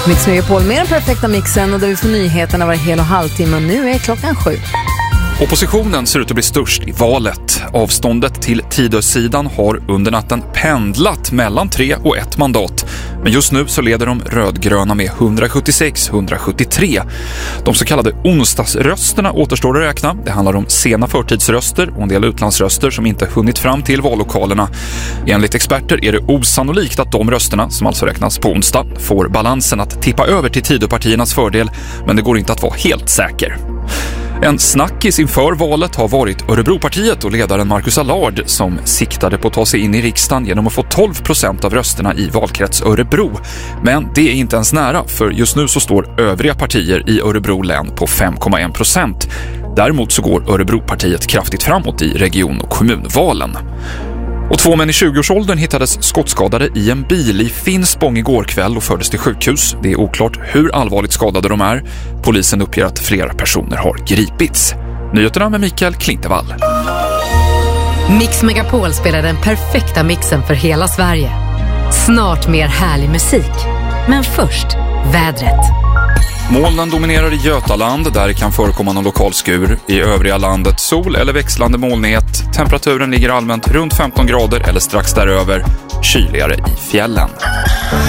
Mix Megapol med den perfekta mixen och där vi får nyheterna var hel och halvtimme. Nu är klockan 7. Oppositionen ser ut att bli störst i valet. Avståndet till Tidösidan har under natten pendlat mellan 3 och 1 mandat. Men just nu så leder de rödgröna med 176-173. De så kallade onsdagsrösterna återstår att räkna. Det handlar om sena förtidsröster och en del utlandsröster som inte hunnit fram till vallokalerna. Enligt experter är det osannolikt att de rösterna, som alltså räknas på onsdag, får balansen att tippa över till Tidöpartiernas fördel, men det går inte att vara helt säker. En snackis inför valet har varit Örebropartiet och ledaren Marcus Allard som siktade på att ta sig in i riksdagen genom att få 12% av rösterna i valkrets Örebro. Men det är inte ens nära, för just nu så står övriga partier i Örebro län på 5,1%. Däremot så går Örebropartiet kraftigt framåt i region- och kommunvalen. Och 2 män i 20-årsåldern hittades skottskadade i en bil i Finspång igår kväll och fördes till sjukhus. Det är oklart hur allvarligt skadade de är. Polisen uppger att flera personer har gripits. Nyheterna med Mikael Klintevall. Mix Megapol spelar den perfekta mixen för hela Sverige. Snart mer härlig musik. Men först, vädret. Molnen dominerar i Götaland, där det kan förekomma någon lokal skur. I övriga landet sol eller växlande molnighet. Temperaturen ligger allmänt runt 15 grader eller strax däröver. Kyligare i fjällen.